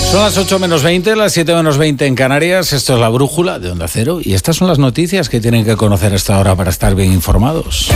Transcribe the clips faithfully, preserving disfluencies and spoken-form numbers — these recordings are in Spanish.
Son las ocho menos veinte, las siete menos veinte en Canarias. Esto es La Brújula de Onda Cero y estas son las noticias que tienen que conocer a esta hora para estar bien informados.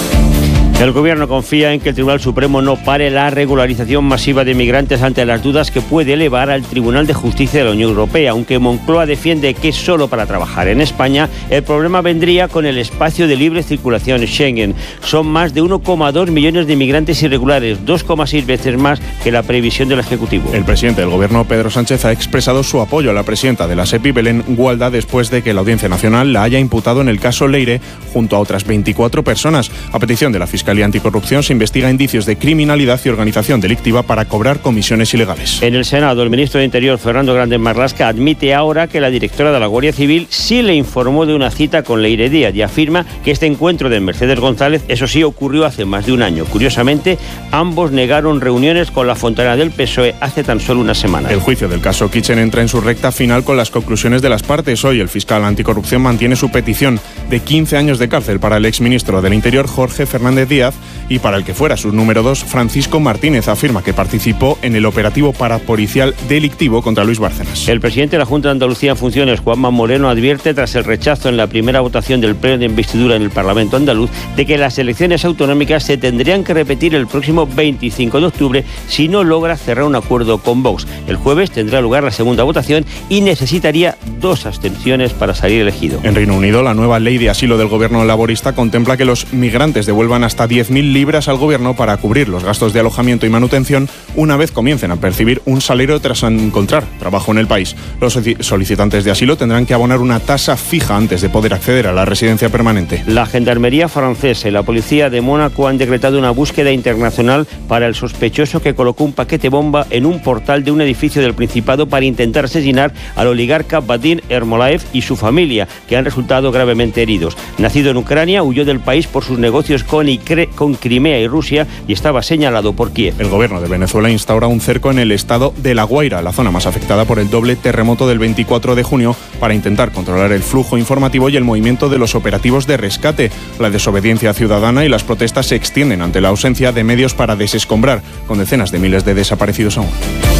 El Gobierno confía en que el Tribunal Supremo no pare la regularización masiva de migrantes ante las dudas que puede elevar al Tribunal de Justicia de la Unión Europea. Aunque Moncloa defiende que es solo para trabajar en España, el problema vendría con el espacio de libre circulación Schengen. Son más de uno coma dos millones de migrantes irregulares, dos coma seis veces más que la previsión del Ejecutivo. El presidente del Gobierno, Pedro Sánchez, ha expresado su apoyo a la presidenta de la SEPI, Belén Gualda, después de que la Audiencia Nacional la haya imputado en el caso Leire junto a otras veinticuatro personas. A petición de la Fiscalía Anticorrupción se investiga indicios de criminalidad y organización delictiva para cobrar comisiones ilegales. En el Senado, el ministro de Interior, Fernando Grande Marlaska, admite ahora que la directora de la Guardia Civil sí le informó de una cita con Leire Díaz y afirma que este encuentro de Mercedes González, eso sí, ocurrió hace más de un año. Curiosamente, ambos negaron reuniones con la Fontanera del P S O E hace tan solo una semana. El juicio del caso Kitchen entra en su recta final con las conclusiones de las partes. Hoy el fiscal anticorrupción mantiene su petición de quince años de cárcel para el exministro del Interior, Jorge Fernández Díaz, y para el que fuera su número dos, Francisco Martínez. Afirma que participó en el operativo parapolicial delictivo contra Luis Bárcenas. El presidente de la Junta de Andalucía en funciones, Juanma Moreno, advierte, tras el rechazo en la primera votación del pleno de investidura en el Parlamento andaluz, de que las elecciones autonómicas se tendrían que repetir el próximo veinticinco de octubre si no logra cerrar un acuerdo con Vox. El jueves tendrá lugar la segunda votación y necesitaría dos abstenciones para salir elegido. En Reino Unido, la nueva ley de asilo del gobierno laborista contempla que los migrantes devuelvan hasta diez mil libras al gobierno para cubrir los gastos de alojamiento y manutención una vez comiencen a percibir un salario tras encontrar trabajo en el país. Los solicitantes de asilo tendrán que abonar una tasa fija antes de poder acceder a la residencia permanente. La Gendarmería francesa y la Policía de Mónaco han decretado una búsqueda internacional para el sospechoso que colocó un paquete bomba en un portal de un edificio del Principado para intentar asesinar al oligarca Vadim Ermolaev y su familia, que han resultado gravemente heridos. Nacido en Ucrania, huyó del país por sus negocios con, Icre, con Crimea y Rusia y estaba señalado por Kiev. El gobierno de Venezuela instaura un cerco en el estado de La Guaira, la zona más afectada por el doble terremoto del veinticuatro de junio, para intentar controlar el flujo informativo y el movimiento de los operativos de rescate. La desobediencia ciudadana y las protestas se extienden ante la ausencia de medios para desescombrar, con decenas de miles de desaparecidos aún.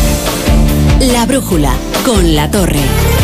La Brújula, con La Torre.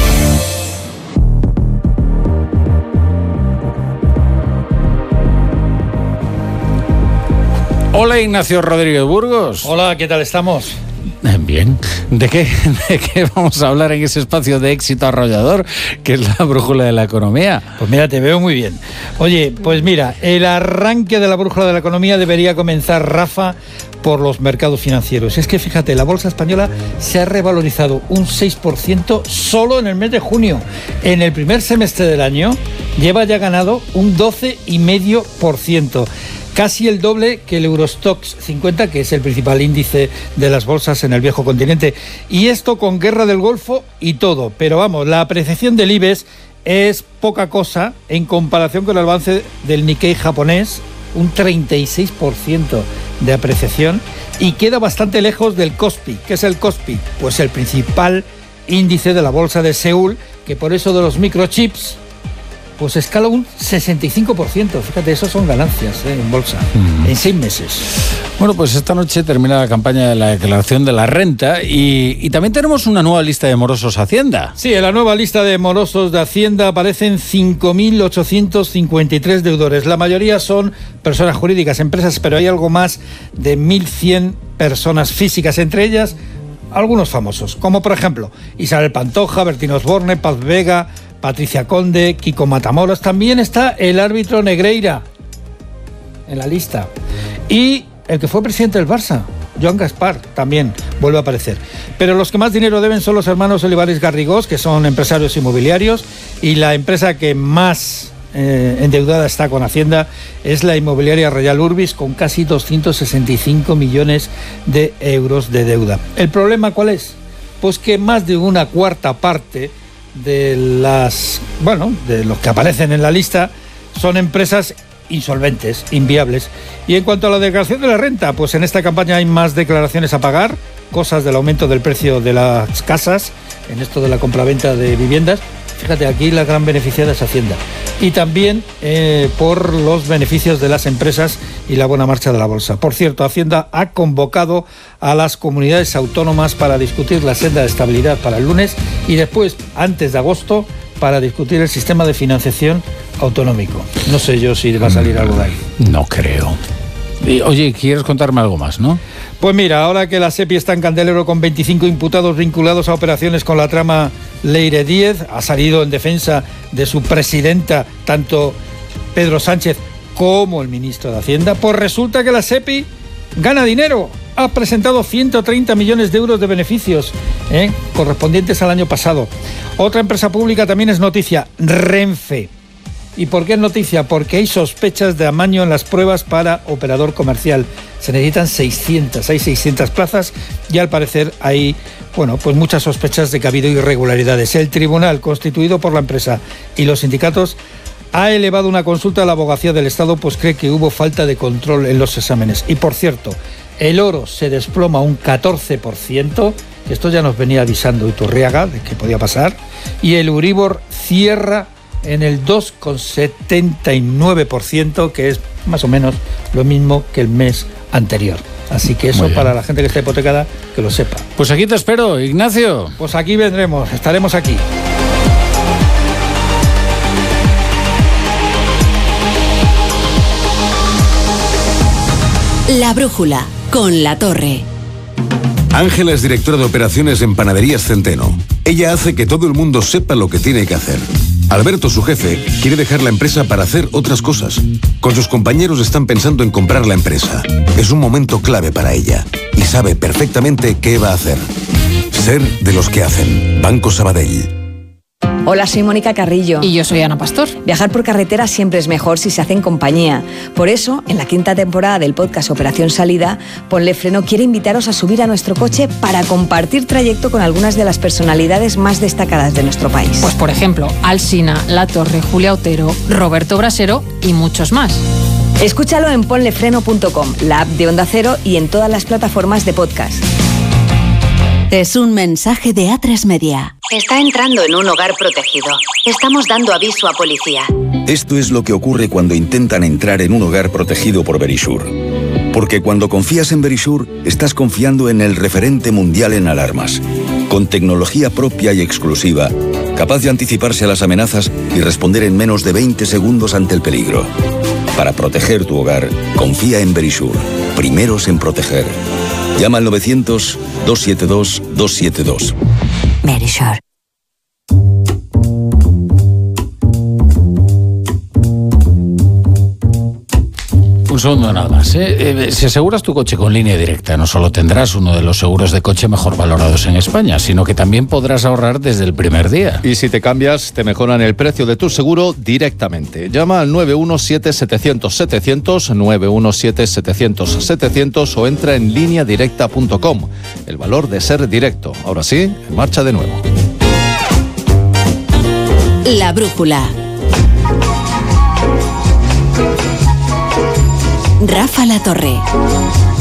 Hola, Ignacio Rodríguez Burgos. Hola, ¿qué tal estamos? Bien. ¿De qué, ¿De qué vamos a hablar en ese espacio de éxito arrollador que es la brújula de la economía? Pues mira, te veo muy bien. Oye, pues mira, el arranque de la brújula de la economía debería comenzar, Rafa, por los mercados financieros. Es que fíjate, la bolsa española se ha revalorizado un seis por ciento solo en el mes de junio. En el primer semestre del año lleva ya ganado un doce coma cinco por ciento. Casi el doble que el Eurostoxx cincuenta, que es el principal índice de las bolsas en el viejo continente. Y esto con guerra del Golfo y todo. Pero vamos, la apreciación del IBEX es poca cosa en comparación con el avance del Nikkei japonés, un treinta y seis por ciento de apreciación, y queda bastante lejos del Kospi. ¿Qué es el Kospi? Pues el principal índice de la bolsa de Seúl, que por eso de los microchips pues escala un sesenta y cinco por ciento. Fíjate, eso son ganancias ¿eh? en bolsa, mm. en seis meses. Bueno, pues esta noche termina la campaña de la declaración de la renta y, y también tenemos una nueva lista de morosos Hacienda. Sí, en la nueva lista de morosos de Hacienda aparecen cinco mil ochocientos cincuenta y tres deudores. La mayoría son personas jurídicas, empresas, pero hay algo más de mil cien personas físicas, entre ellas algunos famosos, como por ejemplo Isabel Pantoja, Bertín Osborne, Paz Vega, Patricia Conde, Kiko Matamoros. También está el árbitro Negreira en la lista. Y el que fue presidente del Barça, Joan Gaspar, también vuelve a aparecer. Pero los que más dinero deben son los hermanos Olivares Garrigós, que son empresarios inmobiliarios, y la empresa que más eh, endeudada está con Hacienda es la inmobiliaria Royal Urbis, con casi doscientos sesenta y cinco millones de euros de deuda. ¿El problema cuál es? Pues que más de una cuarta parte de las, bueno, de los que aparecen en la lista son empresas insolventes, inviables. Y en cuanto a la declaración de la renta, pues en esta campaña hay más declaraciones a pagar, cosas del aumento del precio de las casas, en esto de la compraventa de viviendas, Fíjate, aquí la gran beneficiada es Hacienda. Y también eh, por los beneficios de las empresas y la buena marcha de la bolsa. Por cierto, Hacienda ha convocado a las comunidades autónomas para discutir la senda de estabilidad para el lunes y después, antes de agosto, para discutir el sistema de financiación autonómico. No sé yo si va a salir algo de ahí. No creo. Y, oye, ¿quieres contarme algo más, no? Pues mira, ahora que la SEPI está en candelero con veinticinco imputados vinculados a operaciones con la trama Leire Díez, ha salido en defensa de su presidenta tanto Pedro Sánchez como el ministro de Hacienda, pues resulta que la SEPI gana dinero. Ha presentado ciento treinta millones de euros de beneficios ¿eh? correspondientes al año pasado. Otra empresa pública también es noticia, Renfe. ¿Y por qué es noticia? Porque hay sospechas de amaño en las pruebas para operador comercial. Se necesitan seiscientas, hay seiscientas plazas y al parecer hay, bueno, pues muchas sospechas de que ha habido irregularidades. El tribunal constituido por la empresa y los sindicatos ha elevado una consulta a la abogacía del Estado, pues cree que hubo falta de control en los exámenes. Y por cierto, el oro se desploma un catorce por ciento, esto ya nos venía avisando Iturriaga de que podía pasar, y el Euribor cierra en el dos coma setenta y nueve por ciento, que es más o menos lo mismo que el mes anterior. Así que eso para la gente que está hipotecada, que lo sepa. Pues aquí te espero, Ignacio. Pues aquí vendremos, estaremos aquí. La Brújula, con La Torre. Ángela es directora de operaciones en Panaderías Centeno. Ella hace que todo el mundo sepa lo que tiene que hacer. Alberto, su jefe, quiere dejar la empresa para hacer otras cosas. Con sus compañeros están pensando en comprar la empresa. Es un momento clave para ella y sabe perfectamente qué va a hacer. Ser de los que hacen. Banco Sabadell. Hola, soy Mónica Carrillo. Y yo soy Ana Pastor. Viajar por carretera siempre es mejor si se hace en compañía. Por eso, en la quinta temporada del podcast Operación Salida, Ponle Freno quiere invitaros a subir a nuestro coche para compartir trayecto con algunas de las personalidades más destacadas de nuestro país. Pues por ejemplo, Alsina, La Torre, Julia Otero, Roberto Brasero y muchos más. Escúchalo en ponle freno punto com, la app de Onda Cero y en todas las plataformas de podcast. Es un mensaje de A tres Media. Está entrando en un hogar protegido. Estamos dando aviso a policía. Esto es lo que ocurre cuando intentan entrar en un hogar protegido por Verisure. Porque cuando confías en Verisure, estás confiando en el referente mundial en alarmas. Con tecnología propia y exclusiva, capaz de anticiparse a las amenazas y responder en menos de veinte segundos ante el peligro. Para proteger tu hogar, confía en Verisure. Primeros en proteger. Llama al novecientos, dos siete dos, dos siete dos. Verisure. Un segundo nada más. ¿eh? Eh, si aseguras tu coche con Línea Directa, no solo tendrás uno de los seguros de coche mejor valorados en España, sino que también podrás ahorrar desde el primer día. Y si te cambias, te mejoran el precio de tu seguro directamente. Llama al nueve uno siete, setecientos, setecientos, nueve uno siete, setecientos, setecientos o entra en línea directa punto com. El valor de ser directo. Ahora sí, en marcha de nuevo. La Brújula. Rafa La Torre.